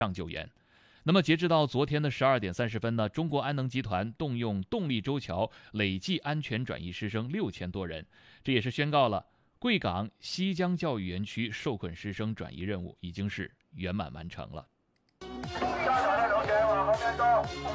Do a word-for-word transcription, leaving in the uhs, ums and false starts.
上救援。那么截至到昨天的十二点三十分呢，中国安能集团动用动力周桥累计安全转移师生六千多人，这也是宣告了贵港西江教育园区受困师生转移任务已经是圆满完成了。下场的同学往后面走。